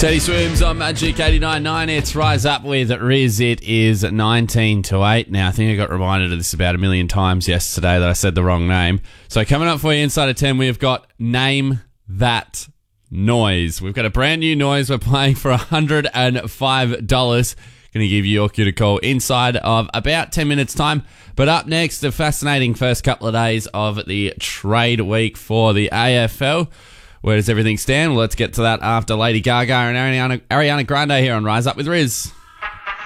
Teddy Swims on Magic 89.9. It's Rise Up with Riz. It is 19 to 8. Now, I think I got reminded of this about a million times yesterday that I said the wrong name. So coming up for you inside of 10, we've got Name That Noise. We've got a brand new noise. We're playing for $105. Going to give you your cue to call inside of about 10 minutes time. But up next, the fascinating first couple of days of the trade week for the AFL. Where does everything stand? Well, let's get to that after Lady Gaga and Ariana Grande here on Rise Up with Riz.